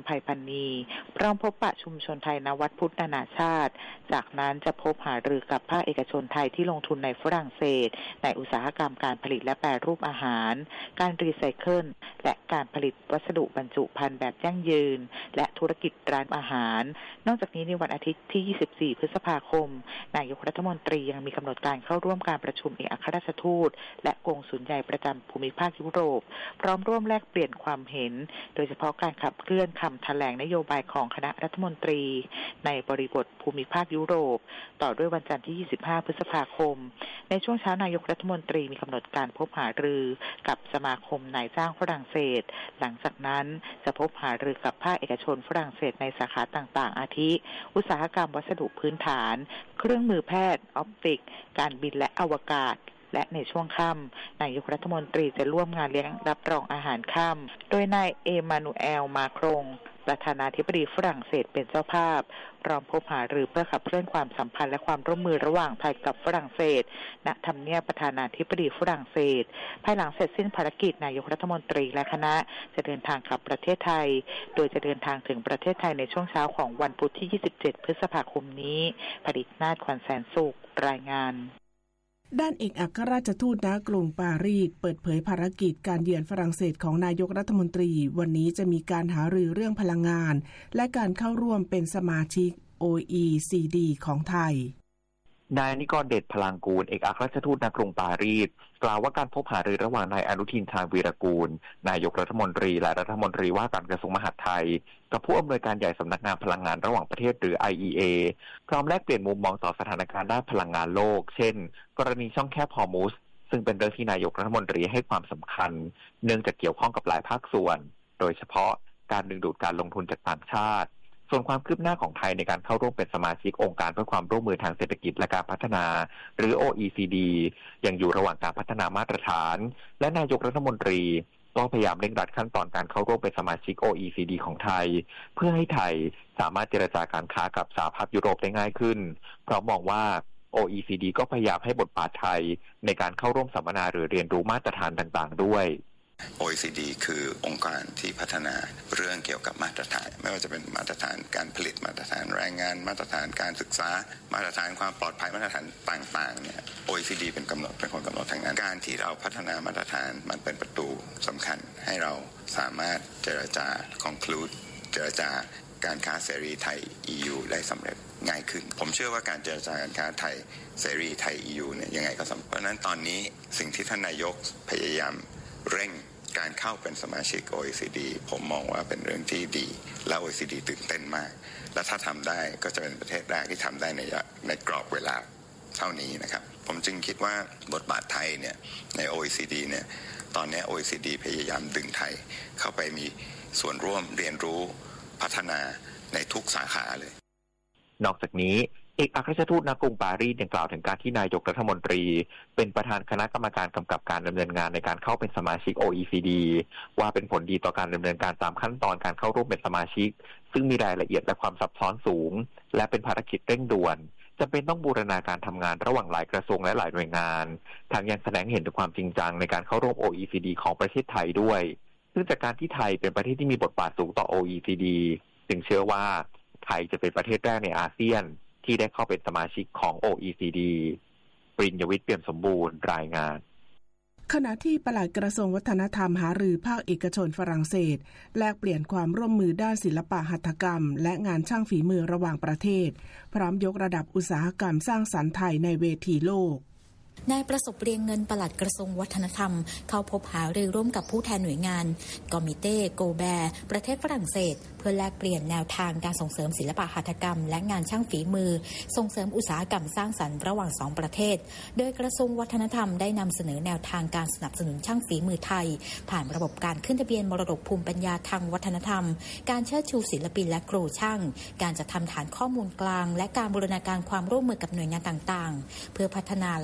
ไพพรรณีพร้อมพบปะชุมชนไทยณวัดพุทธนานาชาติจากนั้นจะพบหารือกับภาคเอกชนไทยที่ลงทุนในฝรั่งเศสในอุตสาหกรรมการผลิตและแปรรูปอาหารการรีไซเคิลและการผลิตวัสดุบรรจุภัณฑ์แบบยั่งยืนและธุรกิจร้านอาหารนอกจากนี้ในวันอาทิตย์ที่24พฤษภาคมนายกรัฐมนตรียังมีกำหนดการเข้าร่วมการประชุมเอกอัครราชทูตและกงสุลใหญ่ประจำภูมิภาคยุโรปพร้อมร่วมแลกเปลี่ยนความเห็นโดยเฉพาะการขับเคลื่อนคำแถลงนโยบายของคณะรัฐมนตรีในบริบทภูมิภาคยุโรปต่อด้วยวันจันทร์ที่25พฤษภาคมในช่วงเช้านายกรัฐมนตรีมีกำหนดการพบหารือกับสมาคมนายจ้างฝรั่งเศสหลังจากนั้นจะพบหารือกับภาคเอกชนฝรั่งเศสในสาขาต่างๆอาทิอุตสาหกรรมวัสดุพื้นฐานเครื่องมือแพทย์ออปติกการบินและอวกาศและในช่วงค่ำนายกรัฐมนตรีจะร่วมงานเลี้ยงรับรองอาหารค่ำโดยนายเอมานูเอลมาครงประธานาธิบดีฝรั่งเศสเป็นเจ้าภาพพร้อมพบหารือเพื่อขับเคลื่อนความสัมพันธ์และความร่วมมือระหว่างไทยกับฝรั่งเศสณทำเนียบประธานาธิบดีฝรั่งเศสภายหลังเสร็จสิ้นภารกิจนายกรัฐมนตรีและคณะจะเดินทางกลับประเทศไทยโดยจะเดินทางถึงประเทศไทยในช่วงเช้าของวันพุธที่27พฤษภาคมนี้ผลิตนาถ ขวัญแสนสุขรายงานด้านเอกอัครราชทูตณกรุงปารีสเปิดเผยภารกิจการเยือนฝรั่งเศสของนายกรัฐมนตรีวันนี้จะมีการหารือเรื่องพลังงานและการเข้าร่วมเป็นสมาชิก OECD ของไทยนายนิกรเดชพลังกูลเอกอัครราชทูตณกรุงปารีสกล่าวว่าการพบหารือระหว่างนายอนุทินชาญวีรกูลนายกรัฐมนตรีและรัฐมนตรีว่าการกระทรวงมหาดไทยกับผู้อำนวยการใหญ่สำนักงานพลังงานระหว่างประเทศหรือ IEA พร้อมแลกเปลี่ยนมุมมองต่อสถานการณ์ด้านพลังงานโลกเช่นกรณีช่องแคบฮอร์มุซซึ่งเป็นเรื่องที่นายกรัฐมนตรีให้ความสำคัญเนื่องจากเกี่ยวข้องกับหลายภาคส่วนโดยเฉพาะการดึงดูดการลงทุนจากต่างชาติส่วนความคืบหน้าของไทยในการเข้าร่วมเป็นสมาชิกองค์การเพื่อความร่วมมือทางเศรษฐกิจและการพัฒนาหรือ OECD ยังอยู่ระหว่างการพัฒนามาตรฐานและนายกรัฐมนตรีก็พยายามเร่งรัดขั้นตอนการเข้าร่วมเป็นสมาชิก OECD ของไทยเพื่อให้ไทยสามารถเจรจาการค้ากับสหภาพยุโรปได้ง่ายขึ้นเพราะมองว่า OECD ก็พยายามให้บทบาทไทยในการเข้าร่วมสัมมนาหรือเรียนรู้มาตรฐานต่างๆด้วย OECD คือองค์การที่พัฒนาเรื่องเกี่ยวกับมาตรฐานไม่ว่าจะเป็นมาตรฐานการผลิตมาตรฐานแรงงานมาตรฐานการศึกษามาตรฐานความปลอดภัยมาตรฐานต่างๆเนี่ย OECD เป็นคนกำหนดทางนั้นการที่เราพัฒนามาตรฐานมันเป็นประตูสำคัญให้เราสามารถเจรจา conclude เจรจาการค้าเสรีไทย EU ได้สำเร็จง่ายขึ้นผมเชื่อว่าการเจรจาการค้าไทยเสรีไทย EU เนี่ยยังไงก็สำคัญเพราะนั้นตอนนี้สิ่งที่ท่านนายกพยายามเร่งการเข้าเป็นสมาชิก OECD ผมมองว่าเป็นเรื่องที่ดีและ OECD ตื่นเต้นมากและถ้าทำได้ก็จะเป็นประเทศแรกที่ทำได้ในกรอบเวลาเท่านี้นะครับผมจึงคิดว่าบทบาทไทยเนี่ยใน OECD เนี่ยตอนนี้ OECD พยายามดึงไทยเข้าไปมีส่วนร่วมเรียนรู้พัฒนาในทุกสาขาเลยนอกจากนี้เอกอัครราชทูตณกรุงปารีสยังกล่าวถึงการที่นายกรัฐมนตรีเป็นประธานคณะกรรมการกำกับการดำเนินงานในการเข้าเป็นสมาชิก OECD ว่าเป็นผลดีต่อการดำเนินการตามขั้นตอนการเข้าร่วมเป็นสมาชิกซึ่งมีรายละเอียดและความซับซ้อนสูงและเป็นภารกิจเร่งด่วนจำเป็นต้องบูรณาการทำงานระหว่างหลายกระทรวงและหลายหน่วยงานทั้งยังแสดงเห็นถึงความจริงจังในการเข้าร่วม OECD ของประเทศไทยด้วยซึ่งจากการที่ไทยเป็นประเทศที่มีบทบาทสูงต่อ OECD จึงเชื่อว่าไทยจะเป็นประเทศแรกในอาเซียนที่ได้เข้าเป็นสมาชิกของ OECD ปริญญวิทย์เปี่ยมสมบูรณ์รายงานขณะที่ปลัดกระทรวงวัฒนธรรมหารือภาคเอกชนฝรั่งเศสแลกเปลี่ยนความร่วมมือด้านศิลปะหัตถกรรมและงานช่างฝีมือระหว่างประเทศพร้อมยกระดับอุตสาหกรรมสร้างสรรค์ไทยในเวทีโลกนายประสบเรียงเงินปลัดกระทรวงวัฒนธรรมเข้าพบหารือร่วมกับผู้แทนหน่วยงานกอมิเต้โกแบร์ประเทศฝรั่งเศสเพื่อแลกเปลี่ยนแนวทางการส่งเสริมศิลปะหัตถกรรมและงานช่างฝีมือส่งเสริมอุตสาหกรรมสร้างสรรค์ระหว่าง2ประเทศโดยกระทรวงวัฒนธรรมได้นำเสนอแนวทางการสนับสนุนช่างฝีมือไทยผ่านระบบการขึ้นทะเบียนมรดกภูมิปัญญาทางวัฒนธรรมการเชิดชูศิลปินและครูช่างการจัดทำฐานข้อมูลกลางและการบูรณาการความร่วมมือกับหน่วยงานต่างๆเพื่อพัฒนาและต่อยอด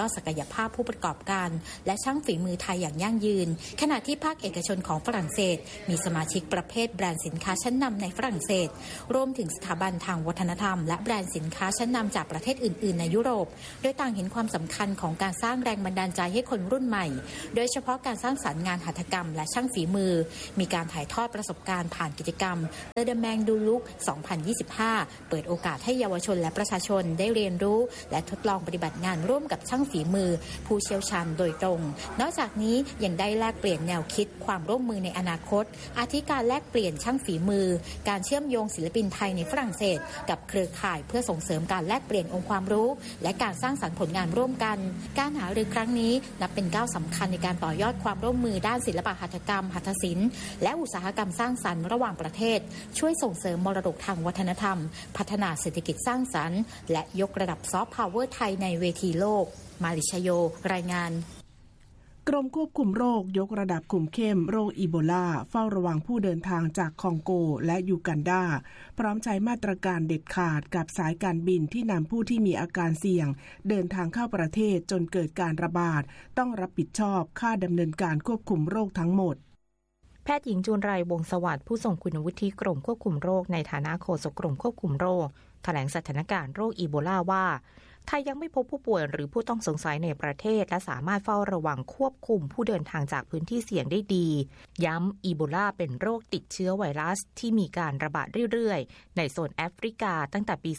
อดศักยภาพผู้ประกอบการและช่างฝีมือไทยอย่างยั่งยืนขณะที่ภาคเอกชนของฝรั่งเศสมีสมาชิกประเภทแบรนด์สินค้าชั้นนำในฝรั่งเศสรวมถึงสถาบันทางวัฒนธรรมและแบรนด์สินค้าชั้นนำจากประเทศอื่นๆในยุโรปโดยต่างเห็นความสำคัญของการสร้างแรงบันดาลใจให้คนรุ่นใหม่โดยเฉพาะการสร้างสรรค์งานหัตถกรรมและช่างฝีมือมีการถ่ายทอดประสบการณ์ผ่านกิจกรรม The Man Do Look 2025 เปิดโอกาสให้เยาวชนและประชาชนได้เรียนรู้และทดลองปฏิบัติงานร่วมกับช่างฝีมือผู้เชี่ยวชาญโดยตรงนอกจากนี้ยังได้แลกเปลี่ยนแนวคิดความร่วมมือในอนาคตอาทิการแลกเปลี่ยนช่างฝีมือการเชื่อมโยงศิลปินไทยในฝรั่งเศสกับเครือข่ายเพื่อส่งเสริมการแลกเปลี่ยนองค์ความรู้และการสร้างสรรค์ผลงานร่วมกันการหารือครั้งนี้นับเป็นก้าวสำคัญในการต่อยอดความร่วมมือด้านศิลปหัตถกรรมหัตถศิลป์และอุตสาหกรรมสร้างสรรค์ระหว่างประเทศช่วยส่งเสริมมรดกทางวัฒนธรรมพัฒนาเศรษฐกิจสร้างสรรค์และยกระดับซอฟต์พาวเวอร์ไทยในเวทีโลกมาริชโยรายงานกรมควบคุมโรคยกระดับคุมเข้มโรคอีโบลาเฝ้าระวังผู้เดินทางจากคองโกและยูกันดาพร้อมใช้มาตรการเด็ดขาดกับสายการบินที่นำผู้ที่มีอาการเสี่ยงเดินทางเข้าประเทศจนเกิดการระบาดต้องรับผิดชอบค่าดำเนินการควบคุมโรคทั้งหมดแพทย์หญิงจูนไรวงศ์สวัสดิ์ผู้ทรงคุณวุฒิกรมควบคุมโรคในฐานะโฆษกกรมควบคุมโรคแถลงสถานการณ์โรคอีโบลาว่าไทยยังไม่พบผู้ป่วยหรือผู้ต้องสงสัยในประเทศและสามารถเฝ้าระวังควบคุมผู้เดินทางจากพื้นที่เสี่ยงได้ดีย้ำอีโบลาเป็นโรคติดเชื้อไวรัสที่มีการระบาดเรื่อยๆในโซนแอฟริกาตั้งแต่ปี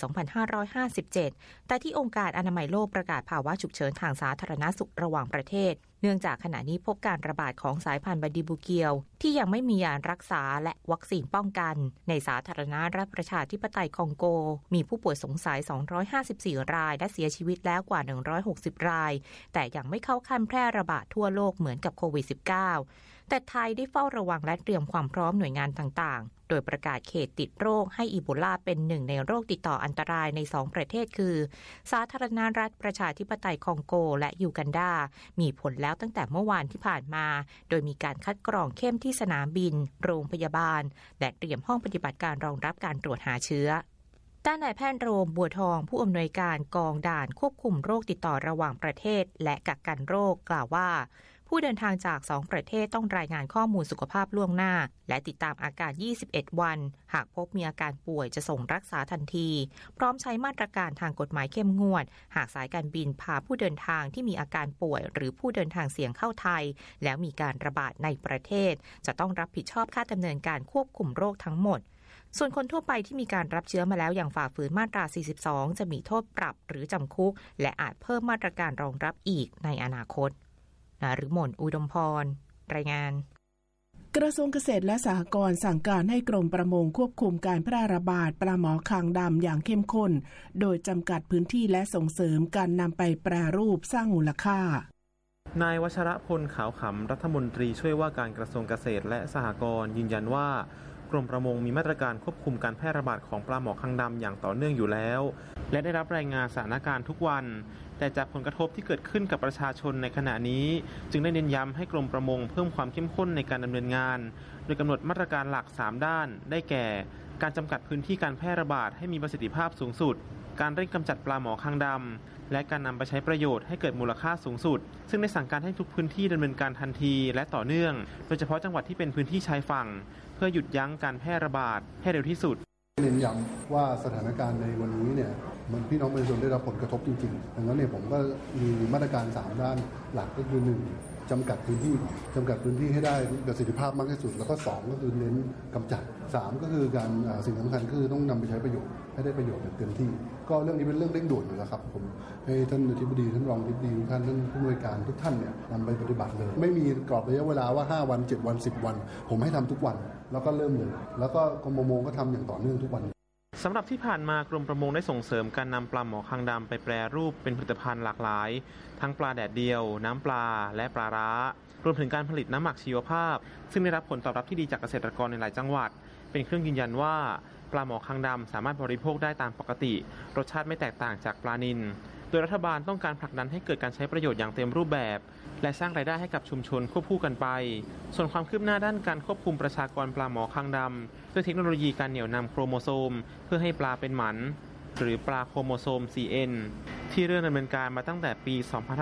2557 แต่ที่องค์การอนามัยโลกประกาศภาวะฉุกเฉินทางสาธารณสุขระหว่างประเทศเนื่องจากขณะนี้พบการระบาดของสายพันธุ์บาดิบูเกียวที่ยังไม่มียารักษาและวัคซีนป้องกันในสาธารณรัฐประชาธิปไตยคองโกมีผู้ป่วยสงสัย254รายและเสียชีวิตแล้วกว่า160รายแต่ยังไม่เข้าขั้นแพร่ระบาดทั่วโลกเหมือนกับโควิด -19 แต่ไทยได้เฝ้าระวังและเตรียมความพร้อมหน่วยงานต่างๆโดยประกาศเขตติดโรคให้อีโบลาเป็นหนึ่งในโรคติดต่ออันตรายใน2ประเทศคือสาธารณรัฐประชาธิปไตยคองโกและยูกันดามีผลแล้วตั้งแต่เมื่อวานที่ผ่านมาโดยมีการคัดกรองเข้มที่สนามบินโรงพยาบาลและเตรียมห้องปฏิบัติการรองรับการตรวจหาเชื้อด้านนายแพทย์โรมบัวทองผู้อำนวยการกองด่านควบคุมโรคติดต่อระหว่างประเทศและกักกันโรคกล่าวว่าผู้เดินทางจาก2ประเทศต้องรายงานข้อมูลสุขภาพล่วงหน้าและติดตามอาการ21วันหากพบมีอาการป่วยจะส่งรักษาทันทีพร้อมใช้มาตรการทางกฎหมายเข้มงวดหากสายการบินพาผู้เดินทางที่มีอาการป่วยหรือผู้เดินทางเสี่ยงเข้าไทยแล้วมีการระบาดในประเทศจะต้องรับผิดชอบค่าดำเนินการควบคุมโรคทั้งหมดส่วนคนทั่วไปที่มีการรับเชื้อมาแล้วอย่างฝ่าฝืนมาตรา42จะมีโทษปรับหรือจำคุกและอาจเพิ่มมาตรการรองรับอีกในอนาคตนฤมล อุดมพรรายงานกระทรวงเกษตรและสหกรณ์สั่งการให้กรมประมงควบคุมการแพร่ระบาดปลาหมอคางดำอย่างเข้มข้นโดยจำกัดพื้นที่และส่งเสริมการนำไปแปรรูปสร้างมูลค่านายวัชรพลขาวขำรัฐมนตรีช่วยว่าการกระทรวงเกษตรและสหกรณ์ยืนยันว่ากรมประมงมีมาตรการควบคุมการแพร่ระบาดของปลาหมอคางดำอย่างต่อเนื่องอยู่แล้วและได้รับรายงานสถานการณ์ทุกวันแต่จากผลกระทบที่เกิดขึ้นกับประชาชนในขณะนี้จึงได้เน้นย้ำให้กรมประมงเพิ่มความเข้มข้นในการดำเนินงานโดยกำหนดมาตรการหลัก3ด้านได้แก่การจำกัดพื้นที่การแพร่ระบาดให้มีประสิทธิภาพสูงสุดการเร่งกำจัดปลาหมอคางดำและการนำไปใช้ประโยชน์ให้เกิดมูลค่าสูงสุดซึ่งได้สั่งการให้ทุกพื้นที่ดำเนินการทันทีและต่อเนื่องโดยเฉพาะจังหวัดที่เป็นพื้นที่ชายฝั่งเพื่อหยุดยั้งการแพร่ระบาดให้เร็วที่สุดเน้นย้ำว่าสถานการณ์ในวันนี้เนี่ยมันพี่น้องประชาชนได้รับผลกระทบจริงๆดังนั้นเนี่ยผมก็มีมาตรการ3ด้านหลักก็คือ1จำกัดพื้นที่ให้ได้ประสิทธิภาพมากที่สุดแล้วก็2ก็คือเน้นกำจัด3ก็คือการสิ่งสำคัญคือต้องนำไปใช้ประโยชน์ให้ได้ประโยชน์เต็มที่ก็เรื่องนี้เป็นเรื่องเร่งด่วนอยู่แล้วครับผมให้ท่านอธิบดีท่านรองอธิบดีทุกท่านผู้อำนวยการทุกท่านเนี่ยนำไปปฏิบัติเลยไม่มีกรอบระยะเวลาว่า5วัน7วัน10วันผมให้ทำทุกวันแล้วก็เริ่มเลยแล้วก็กรมประมงก็ทำอย่างต่อเนื่องทุกวันสำหรับที่ผ่านมากรมประมงได้ส่งเสริมการนำปลาหมอคางดำไปแปรรูปเป็นผลิตภัณฑ์หลากหลายทั้งปลาแดดเดียวน้ำปลาและปลาร้ารวมถึงการผลิตน้ำหมักชีวภาพซึ่งได้รับผลตอบรับที่ดีจากเกษตรกรในหลายจังหวัดเป็นเครื่องยืนยันว่าปลาหมอคางดำสามารถบริโภคได้ตามปกติรสชาติไม่แตกต่างจากปลานิลโดยรัฐบาลต้องการผลักดันให้เกิดการใช้ประโยชน์อย่างเต็มรูปแบบและสร้างรายได้ให้กับชุมชนควบคู่กันไปส่วนความคืบหน้าด้านการควบคุมประชากรปลาหมอคางดำด้วยเทคโนโลยีการเหนี่ยวนำโครโมโซมเพื่อให้ปลาเป็นหมันหรือปลาโครโมโซม CN ที่เริ่มดำเนินการมาตั้งแต่ปี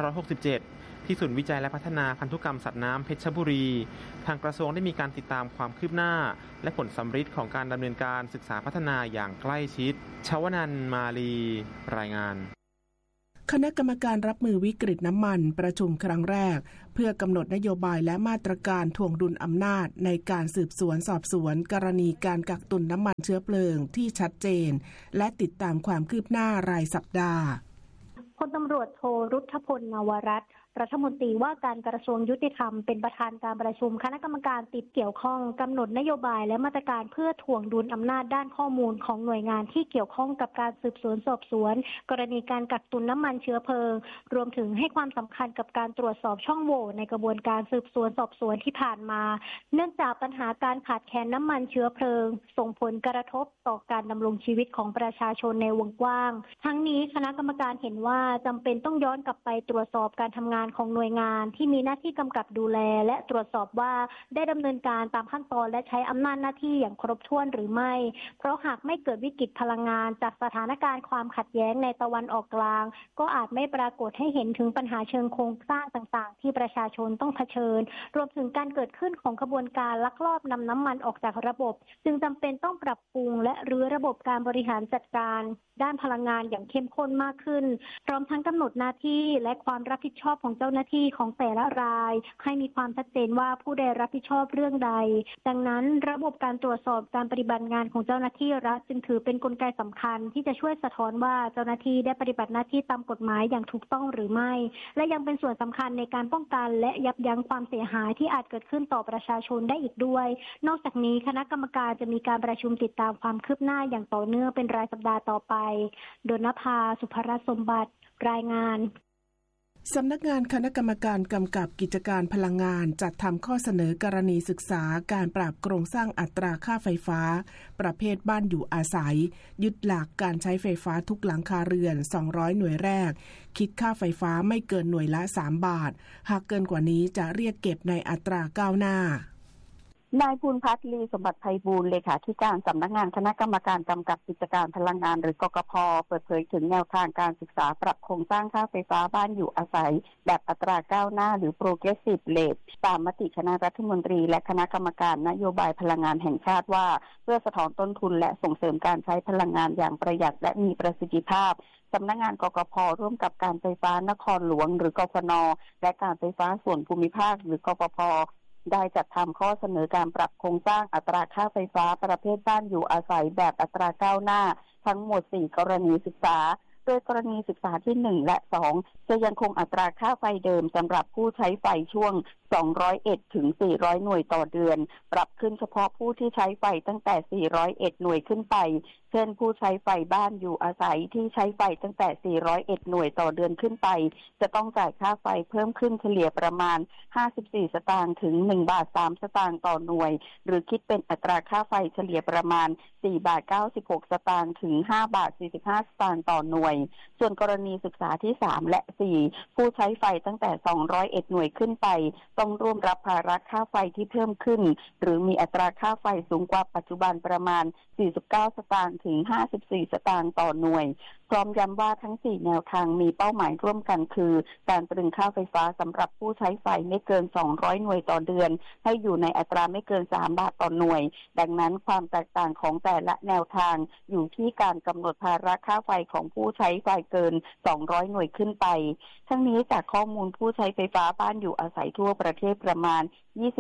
2567 ที่ศูนย์วิจัยและพัฒนาพันธุกรรมสัตว์น้ำเพชรบุรีทางกระทรวงได้มีการติดตามความคืบหน้าและผลสำฤทธิ์ของการดำเนินการศึกษาพัฒนาอย่างใกล้ชิดชวนันท์ มาลีรายงานคณะกรรมการรับมือวิกฤตน้ำมันประชุมครั้งแรกเพื่อกำหนดนโยบายและมาตรการทวงดุลอำนาจในการสืบสวนสอบสวนกรณีการกักตุนน้ำมันเชื้อเพลิงที่ชัดเจนและติดตามความคืบหน้ารายสัปดาห์พลตำรวจโทรุทธพล นวรัตน์รัฐมนตรีว่าการกระทรวงยุติธรรมเป็นประธานการประชุมคณะกรรมการติดเกี่ยวข้องกำหนดนโยบายและมาตรการเพื่อทวงดุลอำนาจด้านข้อมูลของหน่วยงานที่เกี่ยวข้องกับการสืบสวนสอบสวนกรณีการกักตุนน้ำมันเชื้อเพลิงรวมถึงให้ความสำคัญกับการตรวจสอบช่องโหว่ในกระบวนการสืบสวนสอบสวนที่ผ่านมาเนื่องจากปัญหาการขาดแคลนน้ำมันเชื้อเพลิงส่งผลกระทบต่อการดำรงชีวิตของประชาชนในวงกว้างทั้งนี้คณะกรรมการเห็นว่าจำเป็นต้องย้อนกลับไปตรวจสอบการทำงานของหน่วยงานที่มีหน้าที่กำกับดูแลและตรวจสอบว่าได้ดำเนินการตามขั้นตอนและใช้อำนาจหน้าที่อย่างครบถ้วนหรือไม่เพราะหากไม่เกิดวิกฤตพลังงานจากสถานการณ์ความขัดแย้งในตะวันออกกลางก็อาจไม่ปรากฏให้เห็นถึงปัญหาเชิงโครงสร้างต่างๆที่ประชาชนต้องเผชิญรวมถึงการเกิดขึ้นของกระบวนการลักลอบนำน้ำมันออกจากระบบจึงจำเป็นต้องปรับปรุงและรื้อระบบการบริหารจัดการด้านพลังงานอย่างเข้มข้นมากขึ้นพร้อมทั้งกำหนดหน้าที่และความรับผิดชอบของเจ้าหน้าที่ของแต่ละรายให้มีความชัดเจนว่าผู้ใดรับผิดชอบเรื่องใดดังนั้นระบบการตรวจสอบการปฏิบัติงานของเจ้าหน้าที่รัฐจึงถือเป็นกลไกสำคัญที่จะช่วยสะท้อนว่าเจ้าหน้าที่ได้ปฏิบัติหน้าที่ตามกฎหมายอย่างถูกต้องหรือไม่และยังเป็นส่วนสำคัญในการป้องกันและยับยั้งความเสียหายที่อาจเกิดขึ้นต่อประชาชนได้อีกด้วยนอกจากนี้คณะกรรมการจะมีการประชุมติดตามความคืบหน้าอย่างต่อเนื่องเป็นรายสัปดาห์ต่อไปดลภา สุภรัตน์สมบัติรายงานสำนักงานคณะกรรมการกำกับกิจการพลังงานจัดทำข้อเสนอกรณีศึกษาการปรับโครงสร้างอัตราค่าไฟฟ้าประเภทบ้านอยู่อาศัยยึดหลักการใช้ไฟฟ้าทุกหลังคาเรือน200หน่วยแรกคิดค่าไฟฟ้าไม่เกินหน่วยละ3 บาทหากเกินกว่านี้จะเรียกเก็บในอัตราก้าวหน้านายภูลพัฒน์ ลีสมบัติไพบูลย์เลขาธิการสำนักงานคณะกรรมการกำกับกิจการพลังงานหรือกกพ.เปิดเผยถึงแนวทางการศึกษาปรับโครงสร้างค่าไฟฟ้าบ้านอยู่อาศัยแบบอัตราก้าวหน้าหรือ Progressive Rate ตามมติคณะรัฐมนตรีและคณะกรรมการนโยบายพลังงานแห่งชาติว่าเพื่อสะท้อนต้นทุนและส่งเสริมการใช้พลังงานอย่างประหยัดและมีประสิทธิภาพสำนักงานกกพ.ร่วมกับการไฟฟ้านครหลวงหรือกฟน.และการไฟฟ้าส่วนภูมิภาคหรือกฟผ.ได้จัดทำข้อเสนอการปรับโครงสร้างอัตราค่าไฟฟ้าประเภทบ้านอยู่อาศัยแบบอัตราก้าวหน้าทั้งหมด4กรณีศึกษาโดยกรณีศึกษาที่1และ2จะยังคงอัตราค่าไฟเดิมสำหรับผู้ใช้ไฟช่วง201ถึง400หน่วยต่อเดือนปรับขึ้นเฉพาะผู้ที่ใช้ไฟตั้งแต่401หน่วยขึ้นไปเช่นผู้ใช้ไฟบ้านอยู่อาศัยที่ใช้ไฟตั้งแต่401หน่วยต่อเดือนขึ้นไปจะต้องจ่ายค่าไฟเพิ่มขึ้นเฉลี่ยประมาณ54สตางค์ถึง1บาท3สตางค์ต่อหน่วยหรือคิดเป็นอัตราค่าไฟเฉลี่ยประมาณ4บาท96สตางค์ถึง5บาท45สตางค์ต่อหน่วยส่วนกรณีศึกษาที่3และ4ผู้ใช้ไฟตั้งแต่201หน่วยขึ้นไปต้องร่วมรับภาระค่าไฟที่เพิ่มขึ้นหรือมีอัตราค่าไฟสูงกว่าปัจจุบันประมาณ49สตางค์ถึง54สตางค์ต่อหน่วยพร้อมย้ำว่าทั้ง4แนวทางมีเป้าหมายร่วมกันคือการตรึงค่าไฟฟ้าสำหรับผู้ใช้ไฟไม่เกิน200หน่วยต่อเดือนให้อยู่ในอัตราไม่เกิน3บาทต่อหน่วยดังนั้นความแตกต่างของแต่ละแนวทางอยู่ที่การกำหนดภาระค่าไฟของผู้ใช้ไฟเกิน200หน่วยขึ้นไปทั้งนี้จากข้อมูลผู้ใช้ไฟฟ้าบ้านอยู่อาศัยทั่วประเทศประมาณ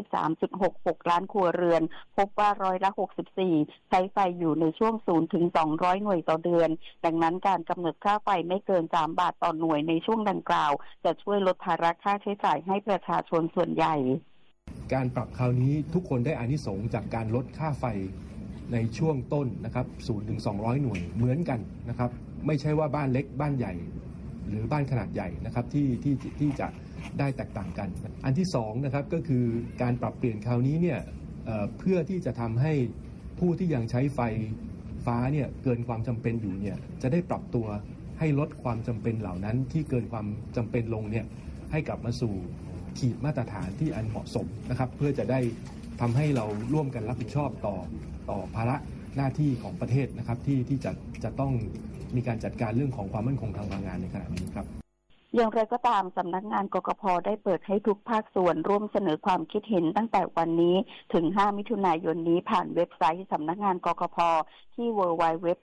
23.66 ล้านครัวเรือนพบว่า64%ใช้ไฟอยู่ในช่วง0ถึง200หน่วยต่อเดือนดังนั้นการกำหนดค่าไฟไม่เกิน3บาทต่อหน่วยในช่วงดังกล่าวจะช่วยลดภาระค่าใช้จ่ายให้ประชาชนส่วนใหญ่การปรับคราวนี้ทุกคนได้อานิสงส์จากการลดค่าไฟในช่วงต้นนะครับ0ถึง200หน่วยเหมือนกันนะครับไม่ใช่ว่าบ้านเล็กบ้านใหญ่หรือบ้านขนาดใหญ่นะครับที่จะได้แตกต่างกันอันที่2นะครับก็คือการปรับเปลี่ยนคราวนี้เนี่ยเพื่อที่จะทำให้ผู้ที่ยังใช้ไฟฟ้าเนี่ยเกินความจำเป็นอยู่เนี่ยจะได้ปรับตัวให้ลดความจำเป็นเหล่านั้นที่เกินความจำเป็นลงเนี่ยให้กลับมาสู่ขีดมาตรฐานที่อันเหมาะสมนะครับเพื่อจะได้ทำให้เราร่วมกันรับผิดชอบต่อภาระหน้าที่ของประเทศนะครับที่จะต้องมีการจัดการเรื่องของความมั่นคงทางพลังงานในขณะนี้ครับอย่างไรก็ตามสำนักงานกกพ.ได้เปิดให้ทุกภาคส่วนร่วมเสนอความคิดเห็นตั้งแต่วันนี้ถึง5 มิถุนายนนี้ผ่านเว็บไซต์สำนักงานกกพ.ที่ www